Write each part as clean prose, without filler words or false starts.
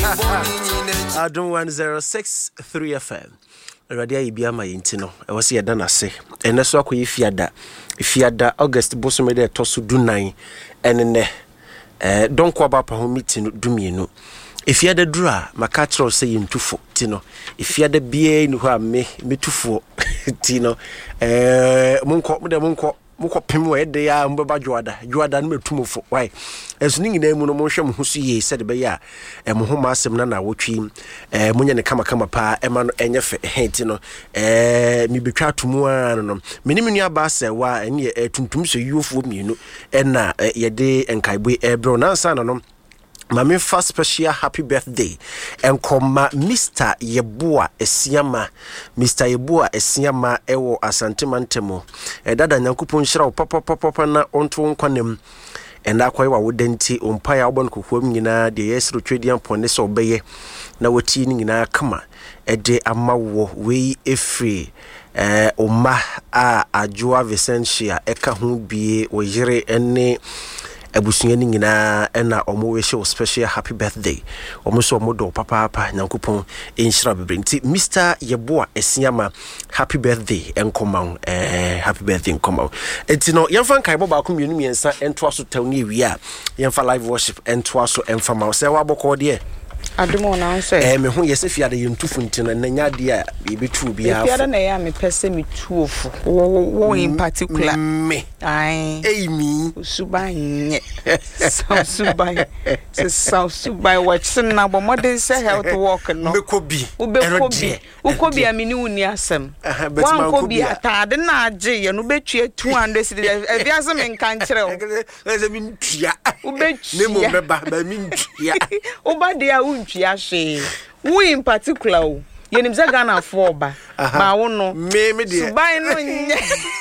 Adum 106.3 FM. Radia ibia ma yintino. E wasi yada na se. Ene so akoyi fiada. Fiada August boso de tosu dunan. Enene donko aba pa ho meeting dumienu. Fiada dura makatro se yintufo tino. Fiada bie ni ho a metufo tino. Munko mukọ pem we de ya mbaba juada no metumofo why esu ni nyina mu no mo hwe mo husu ye se de be ya mo ho masem na wotwi munya ne kama pa ema no enye fe henti no mi betwa atomu an no meni menu aba se wa ene tuntum so yuofo mienu na ye de enkaibwe ebro na ansa no Mami first special happy birthday enkoma Mr. Yeboa Esiama ewo Asante Mantemo dada nyankopon hira papa na onto nkwanem enda kwaye wa wodenti ompaya obon kokuam nyina de yesro twedian pone so obeye na woti nyina kama ede amawo we efri oma a ajoa Vicentia eka ho bie oyire ene abusuani nyina na omo we show special happy birthday omo so omo do papa nyankopon enhira bebrenti Mr. Yeboa Esiama happy birthday enkoma happy birthday enkoma etino yemfa nkai boba ko mienu miensa ento aso tawni wi a yemfa live worship ento aso emfa ma se wa bokọ de Adumo na nse me ho yese fiade yentufu ntino na nya de a bebetu bia fiade na ya me pese me tuofu wo in particular me ai me subanye subai watch na bo modern say health work no bekobi ukobi amini uni asem wan kobi atade na age ye no betue 200 cedis ebiase me nkan kire o eze mi ntua ubetue nemo beba ba mi ntua ubade a untua hwe wo in particular o yenim za Ghana for ba ma wo no me de subai no nye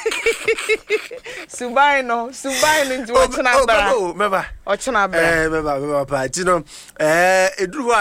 subai no nti wo chena bra meba o chena bra meba pa tino eduru